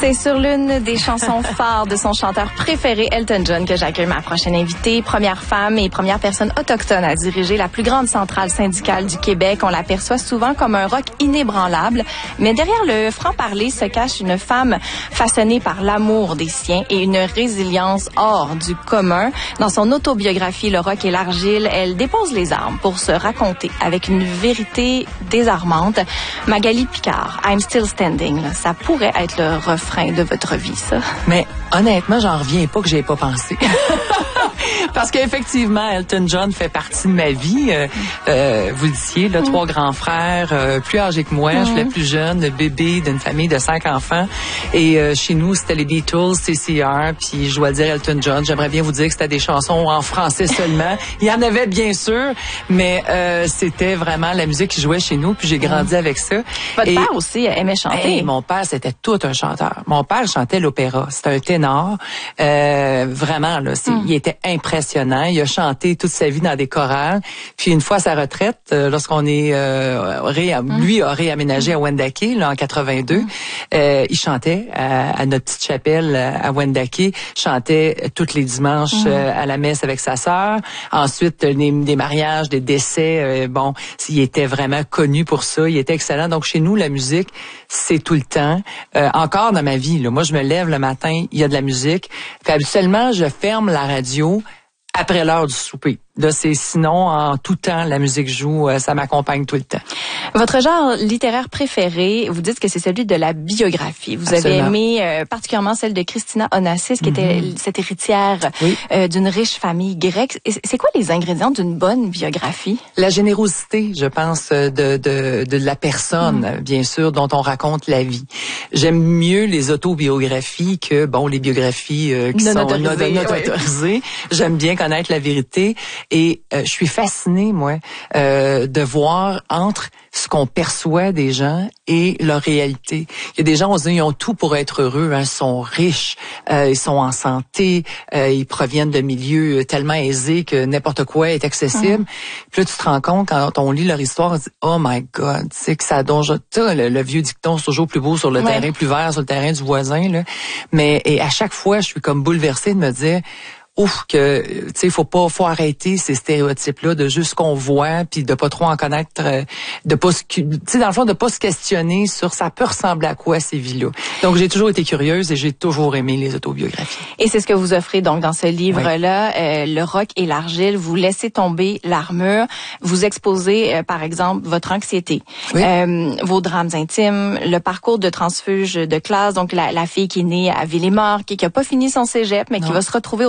C'est sur l'une des chansons phares de son chanteur préféré, Elton John, que j'accueille ma prochaine invitée. Première femme et première personne autochtone à diriger la plus grande centrale syndicale du Québec. On l'aperçoit souvent comme un rock inébranlable. Mais derrière le franc-parler se cache une femme façonnée par l'amour des siens et une résilience hors du commun. Dans son autobiographie, Le rock et l'argile, elle dépose les armes pour se raconter avec une vérité désarmante. Magali Picard, I'm Still Standing, là, ça pourrait être le refrain de votre vie, ça. Mais honnêtement, j'en reviens pas que j'y ai pas pensé. Parce qu'effectivement, Elton John fait partie de ma vie. Vous le disiez, là, 3 grands frères, plus âgés que moi. Je suis la plus jeune, le bébé d'une famille de 5 enfants. Et chez nous, c'était les Beatles, CCR, puis je dois dire Elton John. J'aimerais bien vous dire que c'était des chansons en français seulement. Il y en avait bien sûr, mais c'était vraiment la musique qui jouait chez nous, puis j'ai grandi avec ça. Votre père aussi aimait chanter. Mon père, c'était tout un chanteur. Mon père chantait l'opéra. C'était un ténor. Vraiment, là, il était impressionnant. Il a chanté toute sa vie dans des chorales. Puis une fois à sa retraite, lorsqu'on est lui a réaménagé à Wendake là en 82, il chantait à notre petite chapelle à Wendake, chantait tous les dimanches à la messe avec sa sœur. Ensuite des mariages, des décès, il était vraiment connu pour ça, il était excellent. Donc chez nous la musique, c'est tout le temps. Encore dans ma vie là, moi je me lève le matin, il y a de la musique. Puis habituellement, je ferme la radio après l'heure du souper. Là, sinon, en tout temps, la musique joue, ça m'accompagne tout le temps. Votre genre littéraire préféré, vous dites que c'est celui de la biographie. Vous avez aimé particulièrement celle de Christina Onassis, qui était cette héritière d'une riche famille grecque. C'est quoi les ingrédients d'une bonne biographie? La générosité, je pense, de la personne, bien sûr, dont on raconte la vie. J'aime mieux les autobiographies que, les biographies qui sont non autorisées. J'aime bien connaître la vérité. Et je suis fascinée, moi, de voir entre ce qu'on perçoit des gens et leur réalité. Il y a des gens, on se dit, ils ont tout pour être heureux, hein, ils sont riches, ils sont en santé, ils proviennent de milieux tellement aisés que n'importe quoi est accessible. Puis là, tu te rends compte, quand on lit leur histoire, on se dit, oh my God, tu sais que ça donne le vieux dicton, c'est toujours plus beau sur le terrain, plus vert sur le terrain du voisin, là. Mais, et à chaque fois, je suis comme bouleversée de me dire, que tu sais faut arrêter ces stéréotypes là de juste qu'on voit puis de pas trop en connaître, de pas dans le fond de pas se questionner sur ça peut ressembler à quoi ces vies là. Donc j'ai toujours été curieuse et j'ai toujours aimé les autobiographies. Et c'est ce que vous offrez donc dans ce livre là, Le rock et l'argile. Vous laissez tomber l'armure, vous exposez par exemple votre anxiété, vos drames intimes, le parcours de transfuge de classe, donc la fille qui est née à Villemort, qui a pas fini son cégep mais qui va se retrouver